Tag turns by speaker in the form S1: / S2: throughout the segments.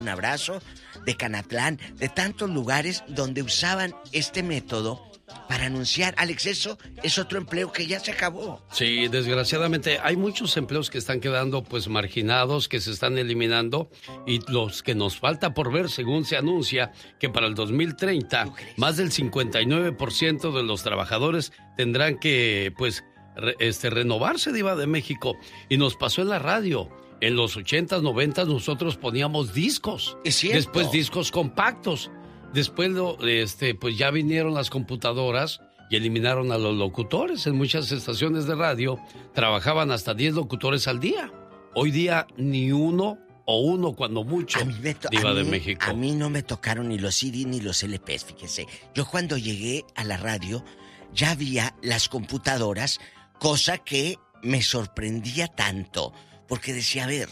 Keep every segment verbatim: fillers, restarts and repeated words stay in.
S1: un abrazo, de Canatlán, de tantos lugares donde usaban este método para anunciar. Alex, eso es otro empleo que ya se acabó.
S2: Sí, desgraciadamente hay muchos empleos que están quedando pues marginados, que se están eliminando, y los que nos falta por ver, según se anuncia que para el dos mil treinta más del cincuenta y nueve por ciento de los trabajadores tendrán que pues re, este renovarse, Diva de México. Y nos pasó en la radio. En los ochentas, noventas nosotros poníamos discos.
S1: Es cierto.
S2: Después discos compactos. Después lo, este, pues ya vinieron las computadoras y eliminaron a los locutores. En muchas estaciones de radio trabajaban hasta diez locutores al día. Hoy día ni uno o uno cuando mucho,
S1: a mí me to-
S2: Diva
S1: a mí,
S2: de México.
S1: A mí no me tocaron ni los C D ni los L Ps, fíjese. Yo cuando llegué a la radio ya había las computadoras, cosa que me sorprendía tanto. Porque decía, a ver,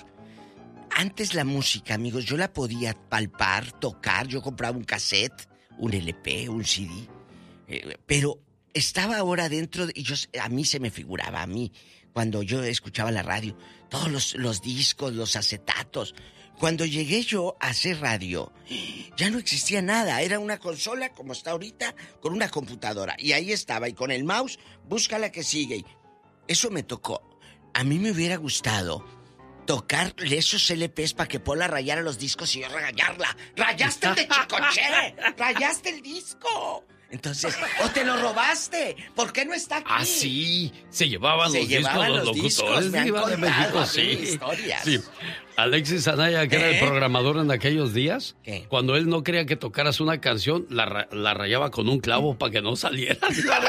S1: antes la música, amigos, yo la podía palpar, tocar, yo compraba un cassette, un L P, un C D, eh, pero estaba ahora dentro, de, y yo, a mí se me figuraba, a mí, cuando yo escuchaba la radio, todos los, los discos, los acetatos. Cuando llegué yo a hacer radio, ya no existía nada, era una consola como está ahorita, con una computadora, y ahí estaba, y con el mouse, busca la que sigue. Eso me tocó. A mí me hubiera gustado tocar esos L Ps para que Pola rayara los discos y yo rayarla. ¡Rayaste el de Chicoche! ¡Rayaste el disco! Entonces, ¡o te lo robaste! ¿Por qué no está aquí?
S2: Ah, sí, se llevaban
S1: se
S2: los
S1: llevaban
S2: discos los,
S1: los
S2: locutores
S1: discos,
S2: Diva de México, sí.
S1: Historias.
S2: Sí. Alexis Anaya, que ¿Eh? era el programador en aquellos días,
S1: ¿qué?
S2: Cuando él no quería que tocaras una canción, la, la rayaba con un clavo para que no saliera.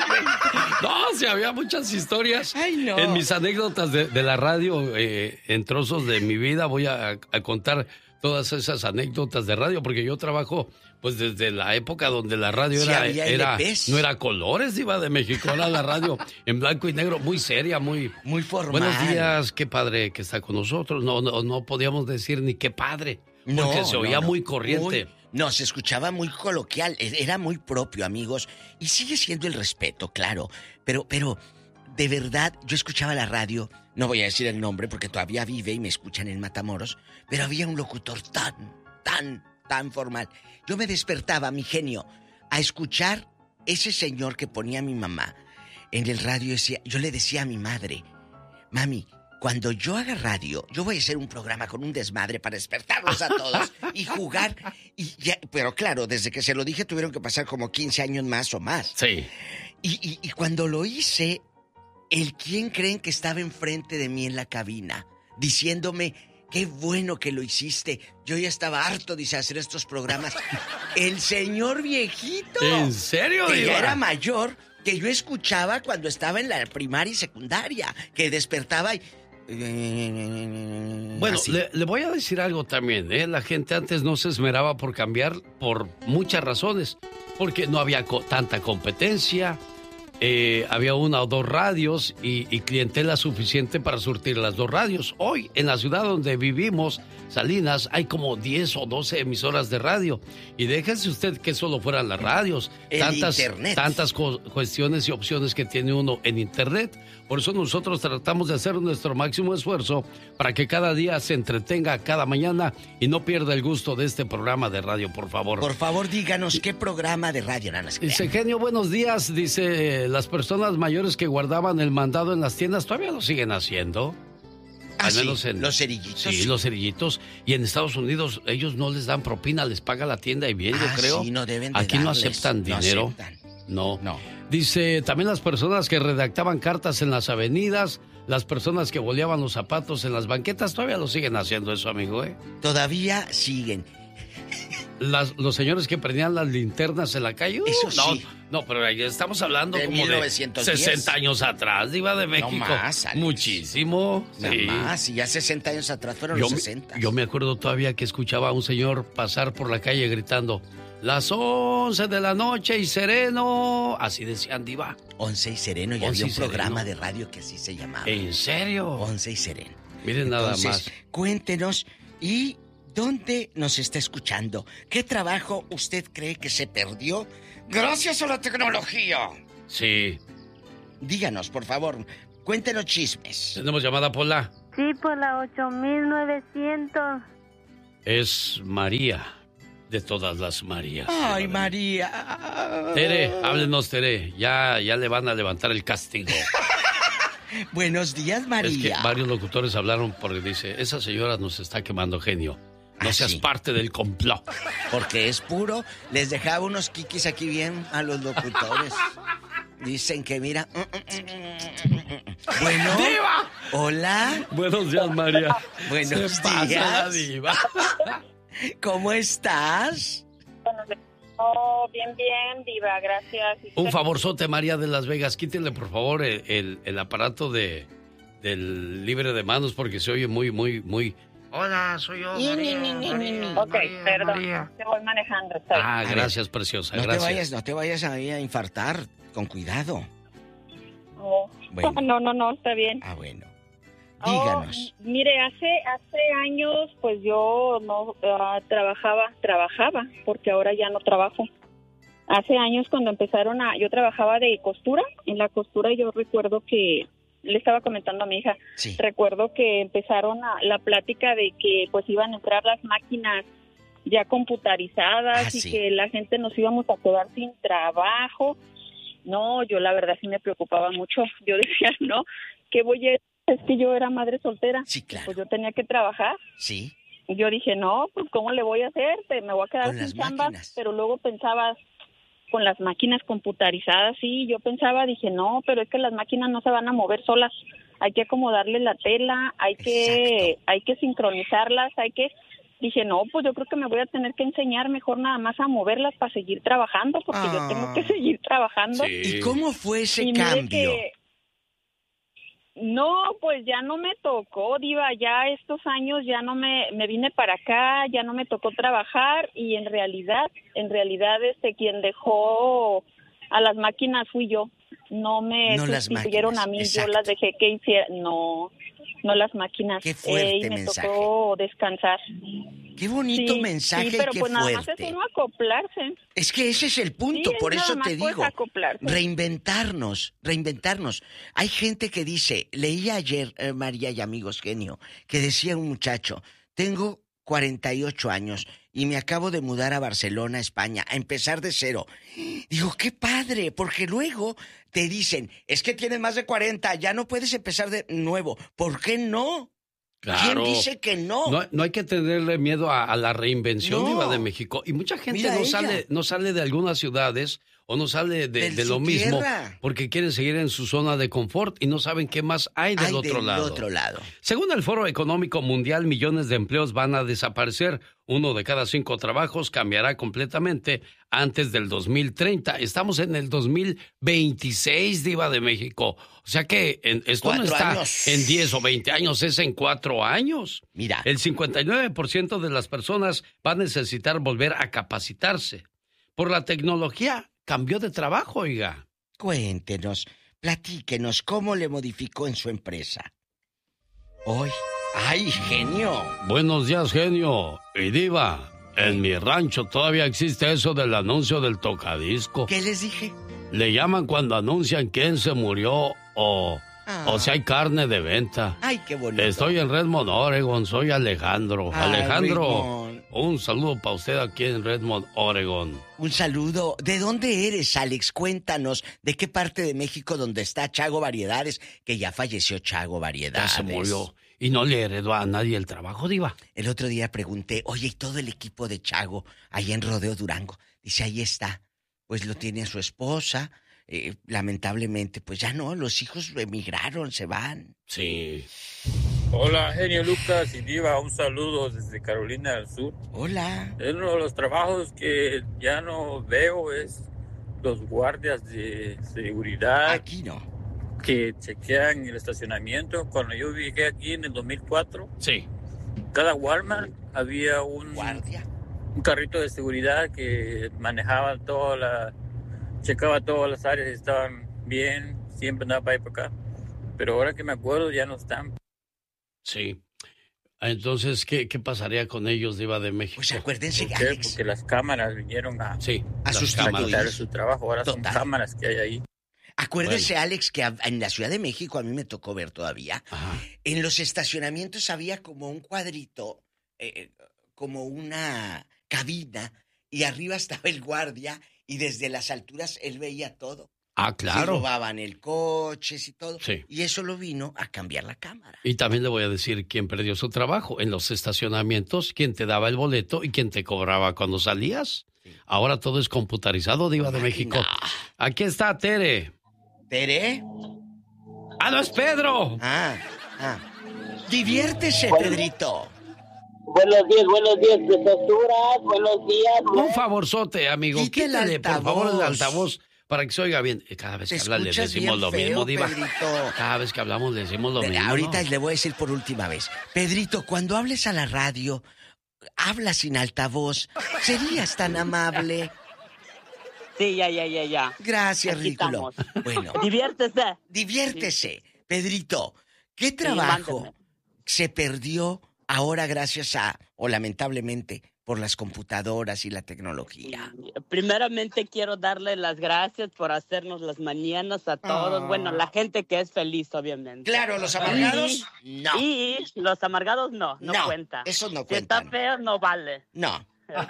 S2: No, sí, había muchas historias.
S1: Ay, no.
S2: En mis anécdotas de, de la radio, eh, en trozos de mi vida, voy a, a contar todas esas anécdotas de radio, porque yo trabajo pues desde la época donde la radio
S1: sí,
S2: era, era no era colores, Diva de México, era la radio en blanco y negro, muy seria, muy
S1: muy formal.
S2: Buenos días, qué padre que está con nosotros. No, no, no podíamos decir ni qué padre, porque
S1: no,
S2: se oía
S1: no, no.
S2: muy corriente.
S1: Muy, no, se escuchaba muy coloquial, era muy propio, amigos, y sigue siendo el respeto, claro, pero, pero, de verdad, yo escuchaba la radio, no voy a decir el nombre porque todavía vive y me escuchan en Matamoros, pero había un locutor tan, tan, tan formal. Yo me despertaba, mi genio, a escuchar ese señor que ponía a mi mamá en el radio. Decía, yo le decía a mi madre, mami, cuando yo haga radio, yo voy a hacer un programa con un desmadre para despertarlos a todos y jugar. Y ya, pero claro, desde que se lo dije tuvieron que pasar como quince años más o más.
S2: Sí.
S1: Y, y, y cuando lo hice, el quién creen que estaba enfrente de mí en la cabina, diciéndome, qué bueno que lo hiciste. Yo ya estaba harto de hacer estos programas. El señor viejito.
S2: ¿En serio,
S1: Que
S2: Diva?
S1: ya era mayor, que yo escuchaba cuando estaba en la primaria y secundaria, que despertaba y...
S2: Bueno, le, le voy a decir algo también, ¿eh? La gente antes no se esmeraba por cambiar por muchas razones. Porque no había co- tanta competencia, eh, había una o dos radios y, y clientela suficiente para surtir las dos radios. Hoy, en la ciudad donde vivimos, Salinas, hay como diez o doce emisoras de radio. Y déjese usted que solo fueran las radios.
S1: El
S2: tantas,
S1: internet.
S2: Tantas co- cuestiones y opciones que tiene uno en internet. Por eso nosotros tratamos de hacer nuestro máximo esfuerzo para que cada día se entretenga cada mañana y no pierda el gusto de este programa de radio, por favor.
S1: Por favor, díganos qué programa de radio, no nos crean.
S2: Dice, genio, buenos días. Dice, las personas mayores que guardaban el mandado en las tiendas todavía lo siguen haciendo.
S1: Ah,
S2: Al
S1: sí,
S2: menos en,
S1: los cerillitos.
S2: Sí, los cerillitos. Y en Estados Unidos ellos no les dan propina, les paga la tienda y bien,
S1: Ah,
S2: yo creo.
S1: sí, no deben de
S2: Aquí no
S1: darles,
S2: aceptan
S1: no
S2: dinero.
S1: aceptan.
S2: No.
S1: No.
S2: Dice, también las personas que redactaban cartas en las avenidas, las personas que boleaban los zapatos en las banquetas, todavía lo siguen haciendo eso, amigo, ¿eh?
S1: Todavía siguen.
S2: Las, los señores que prendían las linternas en la calle. uh,
S1: Eso
S2: no,
S1: sí.
S2: No, pero ahí estamos hablando
S1: De
S2: como
S1: mil novecientos diez.
S2: de sesenta años atrás, Diva de México.
S1: más, Alex.
S2: Muchísimo.
S1: Nada
S2: Sí.
S1: más, y ya sesenta años atrás fueron
S2: Yo,
S1: los
S2: me-
S1: sesenta.
S2: yo me acuerdo todavía que escuchaba a un señor pasar por la calle gritando, las once de la noche y sereno. Así decían, Diva.
S1: Once y sereno, y
S2: Once
S1: había
S2: y
S1: un programa
S2: sereno.
S1: de radio que así se llamaba.
S2: ¿En serio?
S1: Once y sereno.
S2: Miren nada
S1: Entonces,
S2: más.
S1: cuéntenos, ¿y dónde nos está escuchando? ¿Qué trabajo usted cree que se perdió gracias a la tecnología?
S2: Sí.
S1: Díganos, por favor, cuéntenos chismes.
S2: Tenemos llamada, Pola.
S3: Sí, por la ocho mil novecientos.
S2: es María, de todas las Marías.
S1: Ay, María.
S2: Tere, háblenos, Tere. Ya, ya le van a levantar el castigo.
S1: Buenos días, María.
S2: Es que varios locutores hablaron porque dice, esa señora nos está quemando genio. No
S1: ¿Ah,
S2: seas
S1: sí?
S2: parte del complot.
S1: Porque es puro. Les dejaba unos kikis aquí bien a los locutores. Dicen que mira... Bueno.
S2: ¡Diva!
S1: Hola.
S2: Buenos días, María.
S1: Buenos
S2: Se pasa
S1: días.
S2: la diva.
S1: ¿Cómo estás?
S3: Oh, bien, bien, diva, gracias.
S2: Un favorzote, María de Las Vegas. Quítele, por favor, el, el, el aparato de del libre de manos porque se oye muy, muy, muy... Hola, soy yo, María, María,
S3: Ok,
S2: María,
S3: perdón,
S2: María.
S3: te voy manejando. Estoy.
S2: Ah,
S1: A
S2: gracias,
S1: ver,
S2: preciosa,
S1: No
S2: gracias.
S1: te vayas, no te vayas ahí a infartar. Con cuidado.
S3: Oh.
S1: Bueno.
S3: No, no, no, está bien.
S1: Ah, bueno.
S3: Oh,
S1: Díganos.
S3: mire, hace hace años, pues yo no ah, trabajaba, trabajaba, porque ahora ya no trabajo. Hace años cuando empezaron a, yo trabajaba de costura, en la costura yo recuerdo que, le estaba comentando a mi hija,
S1: Sí.
S3: recuerdo que empezaron a, la plática de que pues iban a entrar las máquinas ya computarizadas
S1: Ah,
S3: y
S1: sí.
S3: que la gente nos íbamos a quedar sin trabajo. No, yo la verdad sí me preocupaba mucho. Yo decía, no, ¿qué voy a...? Es que yo era madre soltera.
S1: Sí, claro.
S3: Pues yo tenía que trabajar.
S1: Sí.
S3: Y yo dije, no, pues ¿cómo le voy a hacer? Te- Me voy a quedar
S1: Con las
S3: sin chamba.
S1: máquinas.
S3: Pero luego pensaba, con las máquinas computarizadas, sí, yo pensaba, dije, no, pero es que las máquinas no se van a mover solas. Hay que acomodarle la tela, hay que,
S1: Exacto.
S3: hay que sincronizarlas, hay que... Dije, no, pues yo creo que me voy a tener que enseñar mejor nada más a moverlas para seguir trabajando, porque
S1: Ah.
S3: yo tengo que seguir trabajando.
S2: Sí.
S1: ¿Y cómo fue ese
S3: Y mire
S1: cambio?
S3: que- No, pues ya no me tocó, diva, ya estos años ya no me, me vine para acá, ya no me tocó trabajar y en realidad, en realidad este quien dejó a las máquinas fui yo. No me
S1: No las
S3: sustituyeron
S1: máquinas,
S3: a mí,
S1: exacto.
S3: yo las dejé que hicieran, no, no las máquinas.
S1: Qué fuerte
S3: y me
S1: mensaje.
S3: tocó descansar.
S1: Qué bonito
S3: Sí,
S1: mensaje
S3: sí, pero
S1: y qué
S3: pues nada más
S1: fuerte.
S3: es uno acoplarse.
S1: Es que ese es el punto,
S3: Sí,
S1: por
S3: es
S1: eso
S3: nada
S1: te
S3: más, pues,
S1: digo.
S3: acoplarse.
S1: Reinventarnos, reinventarnos. Hay gente que dice, leí ayer, eh, María y amigos, genio, que decía un muchacho, tengo cuarenta y ocho años y me acabo de mudar a Barcelona, España, a empezar de cero. Digo, qué padre, porque luego te dicen, es que tienes más de cuarenta, ya no puedes empezar de nuevo. ¿Por qué no?
S2: Claro.
S1: ¿Quién dice que no?
S2: No, no hay que tenerle miedo a, a la reinvención,
S1: No.
S2: Diva de México. Y mucha gente
S1: Mira
S2: no
S1: ella.
S2: sale, no sale de algunas ciudades o no sale de,
S1: De
S2: de
S1: su
S2: lo mismo
S1: tierra.
S2: porque quieren seguir en su zona de confort y no saben qué más hay del
S1: Ay,
S2: otro
S1: del
S2: lado.
S1: otro lado.
S2: Según el Foro Económico Mundial, millones de empleos van a desaparecer. Uno de cada cinco trabajos cambiará completamente antes del dos mil treinta. Estamos en el dos mil veintiséis, Diva de México. O sea que en- esto no
S1: Cuatro
S2: está
S1: años.
S2: en diez o veinte años, es en cuatro años.
S1: Mira.
S2: El cincuenta y nueve por ciento de las personas va a necesitar volver a capacitarse. Por la tecnología, cambió de trabajo, oiga.
S1: Cuéntenos, platíquenos cómo le modificó en su empresa. Hoy. ¡Ay, genio!
S2: Buenos días, genio. Y Diva, en mi rancho todavía existe eso del anuncio del tocadisco.
S1: ¿Qué les dije?
S2: Le llaman cuando anuncian quién se murió o,
S1: Ah.
S2: o si hay carne de venta.
S1: ¡Ay, qué bonito!
S2: Estoy en Redmond, Oregon. Soy Alejandro.
S1: Ay,
S2: Alejandro,
S1: Redmond.
S2: un saludo para usted aquí en Redmond, Oregon.
S1: Un saludo. ¿De dónde eres, Alex? Cuéntanos. ¿De qué parte de México donde está Chago Variedades? Que ya falleció Chago
S2: Ya
S1: Variedades.
S2: se murió. Y no le heredó a nadie el trabajo, Diva.
S1: El otro día pregunté, oye, ¿y todo el equipo de Chago ahí en Rodeo Durango? Dice, ahí está. Pues lo tiene a su esposa. Eh, lamentablemente, pues ya no, los hijos emigraron, se van.
S2: Sí.
S4: Hola, genio Lucas y Diva, un saludo desde Carolina del Sur.
S1: Hola.
S4: Uno de los trabajos que ya no veo es los guardias de seguridad
S1: Aquí no.
S4: que chequean el estacionamiento. Cuando yo llegué aquí en el dos mil cuatro,
S2: Sí.
S4: cada Walmart había un,
S1: Guardia.
S4: un carrito de seguridad que manejaba toda la, checaba todas las áreas, estaban bien, siempre andaba para ahí para acá. Pero ahora que me acuerdo ya no están.
S2: Sí. Entonces, ¿qué, qué pasaría con ellos, Diva de México?
S1: Pues acuérdense,
S4: ¿Por qué?
S1: Alex.
S4: Porque las cámaras vinieron a,
S2: Sí.
S1: A
S2: las
S1: sustituir.
S2: cámaras.
S4: quitar su trabajo. Ahora son
S1: Total.
S4: cámaras que hay ahí.
S1: Acuérdese, Alex, que a- en la Ciudad de México, a mí me tocó ver todavía,
S2: Ajá.
S1: en los estacionamientos había como un cuadrito, eh, como una cabina y arriba estaba el guardia y desde las alturas él veía todo.
S2: Ah, claro.
S1: Se robaban el coche y todo.
S2: Sí.
S1: Y eso lo vino a cambiar la cámara.
S2: Y también le voy a decir quién perdió su trabajo. En los estacionamientos, quién te daba el boleto y quién te cobraba cuando salías. Sí. Ahora todo es computarizado, Diva de México. No. Aquí está Tere.
S1: ¿Tere?
S2: ¡Ah, no es Pedro!
S1: Ah, ah. Diviértese, bueno, Pedrito.
S5: Buenos días, buenos días, profesoras. Buenos días.
S2: Un favorzote, amigo.
S1: Quítale,
S2: Quítale por favor, el altavoz. Para que se oiga bien. Cada vez que habla le decimos lo
S1: feo,
S2: mismo, Diva.
S1: Pedrito.
S2: Cada vez que hablamos le decimos lo
S1: Pero
S2: mismo.
S1: Ahorita
S2: ¿no?
S1: le voy a decir por última vez. Pedrito, cuando hables a la radio, habla sin altavoz. ¿Serías tan amable?
S5: Sí, ya, ya, ya, ya.
S1: Gracias, Aquí ridículo. Estamos. Bueno.
S5: Diviértese.
S1: Diviértese. Sí. Pedrito, ¿qué trabajo sí, se perdió ahora gracias a, o lamentablemente, por las computadoras y la tecnología?
S5: Primeramente quiero darle las gracias por hacernos las mañanas a todos. Oh. Bueno, la gente que es feliz, obviamente.
S1: Claro, los amargados,
S5: y,
S1: no.
S5: Y los amargados no, no, no cuenta.
S1: Eso no
S5: cuenta.
S1: Si
S5: está feo, no vale.
S1: No.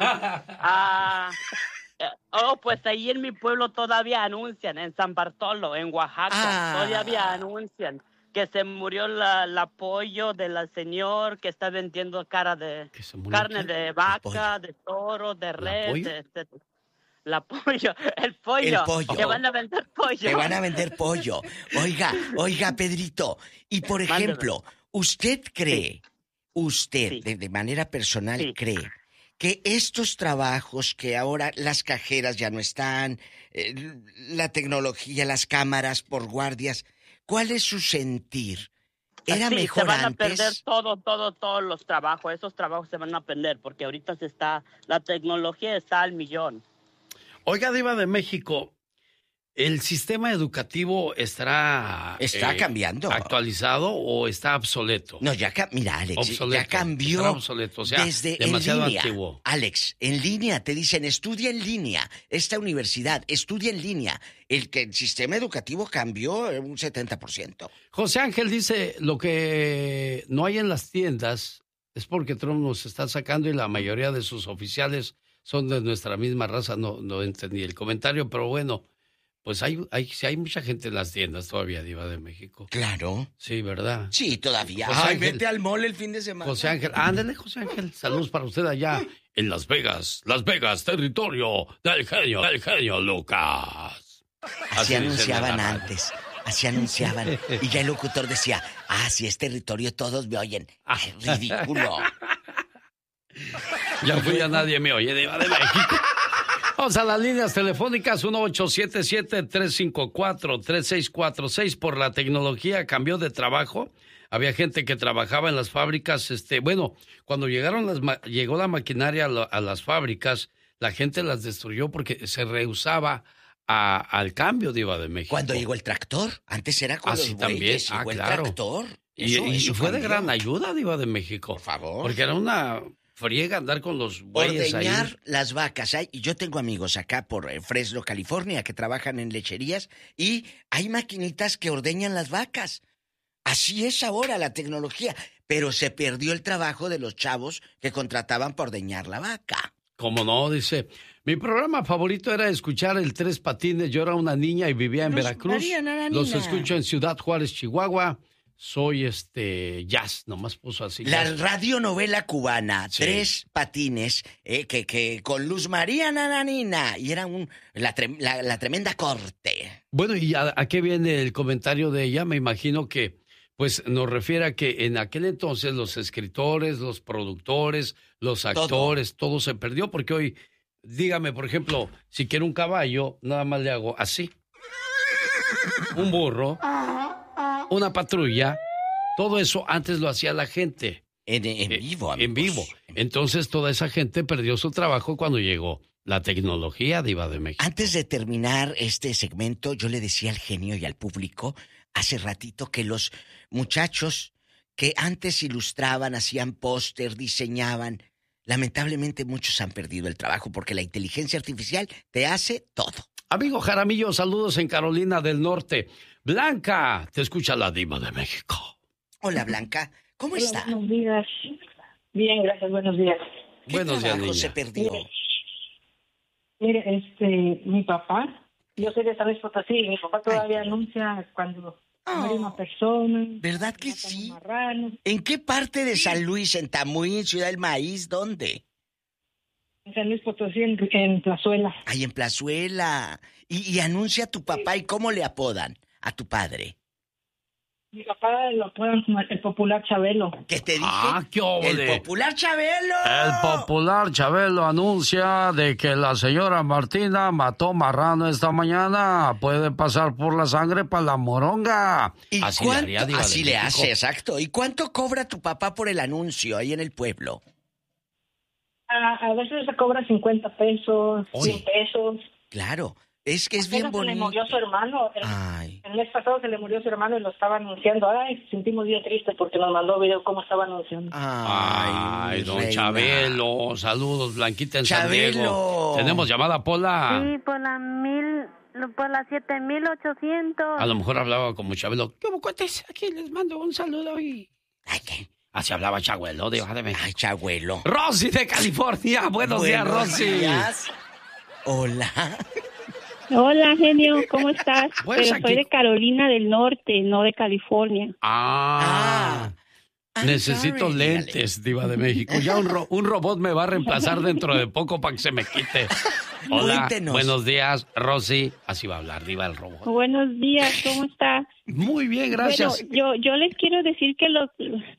S5: ah, oh, pues ahí en mi pueblo todavía anuncian, en San Bartolo, en Oaxaca, ah. todavía anuncian que se murió la, la pollo de la señor que está vendiendo cara de carne qué? de vaca, de toro, de res, de, de, la pollo, el pollo,
S1: el pollo.
S5: Que van a vender pollo.
S1: Que van a vender pollo. Oiga, oiga, Pedrito, y por ejemplo, Mándeme. ¿usted cree, sí. usted sí. De, de manera personal sí. cree que estos trabajos que ahora las cajeras ya no están, eh, la tecnología, las cámaras por guardias, ¿cuál es su sentir? ¿Era
S5: sí,
S1: mejor
S5: antes? Se van
S1: antes?
S5: a perder todo, todo, todos los trabajos. Esos trabajos se van a perder porque ahorita se está, la tecnología está al millón.
S2: Oiga, Diva de México, ¿el sistema educativo estará...
S1: Está eh, cambiando.
S2: ¿Actualizado o está obsoleto?
S1: No, ya, mira, Alex,
S2: obsoleto,
S1: ya cambió
S2: obsoleto, o sea,
S1: desde
S2: demasiado
S1: en línea.
S2: Antiguo.
S1: Alex, en línea te dicen, estudia en línea. Esta universidad, estudia en línea. El que el sistema educativo cambió un setenta por ciento.
S2: José Ángel dice, lo que no hay en las tiendas es porque Trump nos está sacando y la mayoría de sus oficiales son de nuestra misma raza. No, no entendí el comentario, pero bueno... Pues hay, hay, sí hay mucha gente en las tiendas todavía, Diva de México.
S1: Claro.
S2: Sí, ¿verdad?
S1: Sí, todavía.
S2: José
S1: Ay,
S2: Ángel,
S1: vete al mall el fin de semana.
S2: José Ángel, ándale, José Ángel. Saludos para usted allá en Las Vegas. Las Vegas, territorio del genio, del genio Lucas.
S1: Así, Así anunciaban antes. Así anunciaban. Y ya el locutor decía, ah, si es territorio, todos me oyen. ¡Ay, ridículo!
S2: Ya fui a nadie me oye, Diva de México. Vamos a las líneas telefónicas uno ocho siete siete, tres cinco cuatro, tres seis cuatro seis. Por la tecnología cambió de trabajo. Había gente que trabajaba en las fábricas. Este, bueno, cuando llegaron las, llegó la maquinaria a, lo, a las fábricas, la gente las destruyó porque se rehusaba a, al cambio, Diva de México.
S1: Cuando llegó el tractor, antes era con
S2: Así
S1: los
S2: también,
S1: bueyes,
S2: ah,
S1: llegó
S2: claro.
S1: el tractor.
S2: Y,
S1: eso,
S2: y
S1: eso
S2: fue
S1: cambió.
S2: de gran ayuda, Diva de México.
S1: Por favor.
S2: Porque era una... friega andar con los bueyes ahí.
S1: Ordeñar las vacas. Hay, y yo tengo amigos acá por Fresno, California, que trabajan en lecherías y hay maquinitas que ordeñan las vacas. Así es ahora la tecnología. Pero se perdió el trabajo de los chavos que contrataban por ordeñar la vaca.
S2: ¿Cómo no? Dice, mi programa favorito era escuchar el Tres Patines. Yo era una niña y vivía en
S1: Los
S2: Veracruz.
S1: María, no,
S2: los escucho en Ciudad Juárez, Chihuahua. Soy este jazz, nomás puso así.
S1: La
S2: jazz.
S1: radionovela cubana,
S2: Sí.
S1: Tres Patines, eh, que, que con Luz María Nananina, y era un la, tre- la, la tremenda corte.
S2: Bueno, ¿y a, a qué viene el comentario de ella? Me imagino que pues nos refiere a que en aquel entonces los escritores, los productores, los actores, todo, todo se perdió, porque hoy, dígame, por ejemplo, si quiero un caballo, nada más le hago así. Un burro, una patrulla, todo eso antes lo hacía la gente.
S1: En, en vivo, amigos.
S2: En vivo. Entonces toda esa gente perdió su trabajo cuando llegó la tecnología, Diva de México.
S1: Antes de terminar este segmento, yo le decía al genio y al público hace ratito que los muchachos que antes ilustraban, hacían póster, diseñaban, lamentablemente muchos han perdido el trabajo porque la inteligencia artificial te hace todo.
S2: Amigo Jaramillo, saludos en Carolina del Norte. Blanca, te escucha la Diva de México.
S1: Hola, Blanca, ¿cómo
S6: Hola,
S1: está?
S6: buenos días. Bien, gracias, buenos días.
S1: ¿Qué
S2: Buenos días,
S1: trabajo
S2: niña.
S1: se perdió?
S6: Mire, mire, este, mi papá, yo soy de San Luis Potosí, y mi papá todavía
S1: Ay.
S6: anuncia cuando
S1: Oh.
S6: muere una persona.
S1: ¿Verdad que
S6: matan
S1: sí?
S6: un marrano.
S1: ¿En qué parte de San Luis? ¿En Tamuín, Ciudad del Maíz? ¿Dónde?
S6: En San Luis Potosí, en, en Plazuela.
S1: Ahí en Plazuela. Y, y anuncia a tu papá. ¿Y cómo le apodan a tu padre?
S6: Mi papá lo apodan como el popular Chabelo.
S1: ¿Qué te dije?
S2: Ah, qué óvole.
S1: ¡El popular Chabelo!
S2: El popular Chabelo anuncia de que la señora Martina mató marrano esta mañana. Puede pasar por la sangre para la moronga.
S1: ¿Y
S2: Así le
S1: cuánto-
S2: haría, Diva de
S1: Así le
S2: México.
S1: hace, exacto. ¿Y cuánto cobra tu papá por el anuncio ahí en el pueblo?
S6: A, a veces se cobra cincuenta pesos,
S2: Oye.
S6: cien pesos.
S1: Claro. Es que es bien
S6: Apenas se le
S1: bonito.
S6: murió su hermano. El,
S1: Ay.
S6: el mes pasado se le murió su hermano y lo estaba anunciando. Ay, sentimos bien triste porque nos mandó video cómo estaba anunciando.
S1: Ay,
S2: Ay, don
S1: reina.
S2: Chabelo. Saludos, Blanquita en San
S1: Chabelo.
S2: Diego. Tenemos llamada, Pola.
S7: Sí, por la mil, por la siete mil ochocientos.
S2: A lo mejor hablaba como Chabelo. ¿Qué cuates? Aquí les mando un saludo y...
S1: Ay, ¿qué?
S2: Así hablaba Chabelo, Diva de México.
S1: Ay, Chabuelo.
S2: Rosy de California. Buenos, días, Rosy.
S1: días. Hola.
S3: Hola, genio, ¿cómo estás?
S2: Pues
S3: Pero
S2: aquí-
S3: soy de Carolina del Norte, no de California.
S2: Ah.
S1: I'm
S2: Necesito
S1: sorry,
S2: lentes, Diva de México. Ya un, ro- un robot me va a reemplazar dentro de poco para que se me quite. Hola,
S1: Cuéntenos.
S2: buenos días, Rosy. Así va a hablar, Diva, el robot.
S3: Buenos días, ¿cómo estás?
S2: Muy bien, gracias.
S3: Bueno, yo, yo les quiero decir que lo,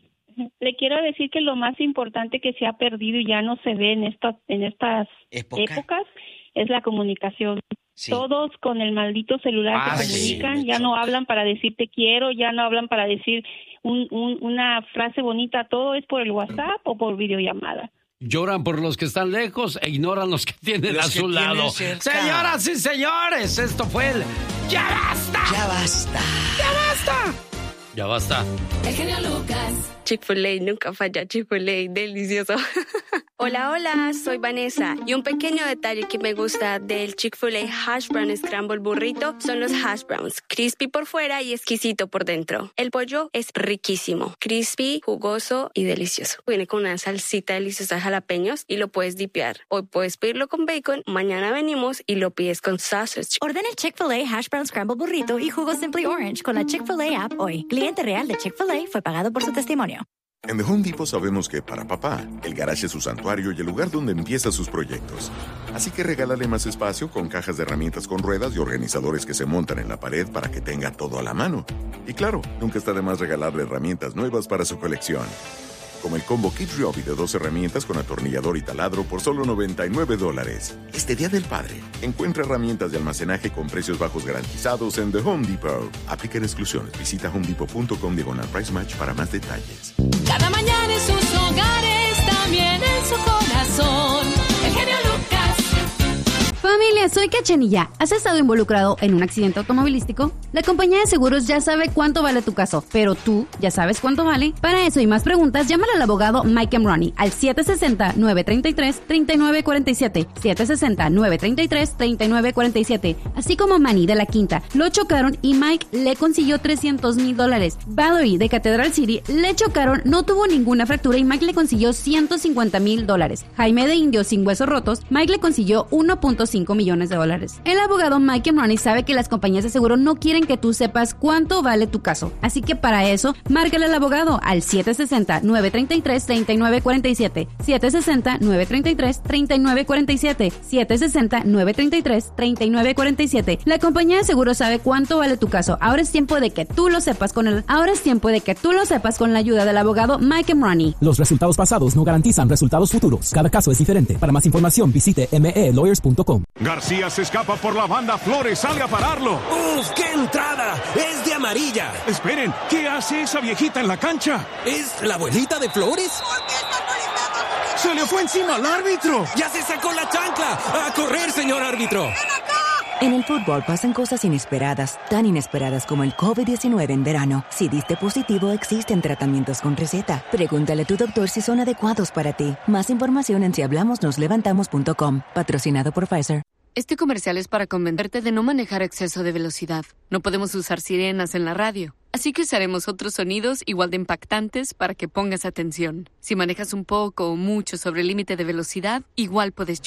S3: le quiero decir que lo más importante que se ha perdido y ya no se ve en estas, en estas
S1: ¿Época?
S3: épocas es la comunicación.
S1: Sí.
S3: Todos con el maldito celular
S2: Ah,
S3: se
S2: sí,
S3: comunican,
S1: me
S3: ya no
S1: choca.
S3: hablan para decir te quiero, ya no hablan para decir un, un, una frase bonita, todo es por el WhatsApp o por videollamada.
S2: Lloran por los que están lejos e ignoran los que tienen
S1: Los
S2: a
S1: que
S2: su
S1: tienen
S2: lado.
S1: cerca.
S2: Señoras y señores, esto fue el ¡Ya basta!
S1: Ya basta.
S2: ¡Ya basta! Ya basta.
S8: El genio Lucas.
S7: Chick-fil-A, nunca falla, Chick-fil-A, delicioso. Hola, hola, soy Vanessa. Y un pequeño detalle que me gusta del Chick-fil-A Hash Brown Scramble Burrito son los hash browns. Crispy por fuera y exquisito por dentro. El pollo es riquísimo, crispy, jugoso y delicioso. Viene con una salsita deliciosa de jalapeños y lo puedes dipear. Hoy puedes pedirlo con bacon, mañana venimos y lo pides con sausage.
S8: Ordena el Chick-fil-A Hash Brown Scramble Burrito y jugo Simply Orange con la Chick-fil-A app hoy. Cliente real de Chick-fil-A fue pagado por su testimonio.
S9: En The Home Depot sabemos que para papá, el garage es su santuario y el lugar donde empieza sus proyectos. Así que regálale más espacio con cajas de herramientas con ruedas y organizadores que se montan en la pared para que tenga todo a la mano. Y claro, nunca está de más regalarle herramientas nuevas para su colección. Como el combo Kid Ryobi de dos herramientas con atornillador y taladro por solo noventa y nueve dólares. Este Día del Padre, encuentra herramientas de almacenaje con precios bajos garantizados en The Home Depot. Aplican exclusiones. Visita homedepot.com diagonal price match para más detalles.
S8: Cada mañana en sus hogares, también en su corazón. El genio Lucas.
S10: Familia, soy Cachanilla. ¿Has estado involucrado en un accidente automovilístico? La compañía de seguros ya sabe cuánto vale tu caso, pero tú ya sabes cuánto vale. Para eso y más preguntas, llámale al abogado Mike Emroni al siete seis cero, nueve tres tres, tres nueve cuatro siete, siete seis cero, nueve tres tres, tres nueve cuatro siete. Así como Manny de La Quinta, lo chocaron y Mike le consiguió trescientos mil dólares. Valerie de Cathedral City le chocaron, no tuvo ninguna fractura y Mike le consiguió ciento cincuenta mil dólares. Jaime de Indio sin huesos rotos, Mike le consiguió uno punto cinco millones de dólares. El abogado Mike Emroni sabe que las compañías de seguro no quieren que tú sepas cuánto vale tu caso. Así que para eso, márcale al abogado al siete seis cero, nueve tres tres, tres nueve cuatro siete, siete seis cero, nueve tres tres, tres nueve cuatro siete, siete seis cero, nueve tres tres, tres nueve cuatro siete. La compañía de seguro sabe cuánto vale tu caso. Ahora es tiempo de que tú lo sepas con el Ahora es tiempo de que tú lo sepas con la ayuda del abogado Mike Emroni.
S11: Los resultados pasados no garantizan resultados futuros. Cada caso es diferente. Para más información visite m e lawyers punto com.
S12: García se escapa por la banda, Flores sale a pararlo.
S13: ¡Uf, qué entrada! ¡Es de amarilla!
S12: Esperen, ¿qué hace esa viejita en la cancha?
S13: ¿Es la abuelita de Flores?
S12: ¡Se le fue encima al árbitro!
S13: ¡Ya se sacó la chancla! ¡A correr, señor árbitro!
S14: En el fútbol pasan cosas inesperadas, tan inesperadas como el covid diecinueve en verano. Si diste positivo, existen tratamientos con receta. Pregúntale a tu doctor si son adecuados para ti. Más información en si hablamos nos levantamos punto com. Patrocinado por Pfizer.
S15: Este comercial es para convencerte de no manejar a exceso de velocidad. No podemos usar sirenas en la radio. Así que usaremos otros sonidos igual de impactantes para que pongas atención. Si manejas un poco o mucho sobre el límite de velocidad, igual puedes chocar.